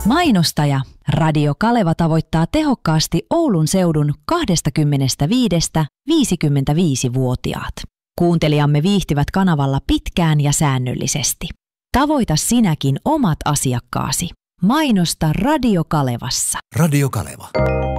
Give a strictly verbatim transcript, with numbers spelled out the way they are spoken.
Mainostaja Radio Kaleva tavoittaa tehokkaasti Oulun seudun kaksikymmentäviisi–viisikymmentäviisi-vuotiaat. Kuuntelijamme viihtyvät kanavalla pitkään ja säännöllisesti. Tavoita sinäkin omat asiakkaasi. Mainosta Radio Kalevassa. Radio Kaleva.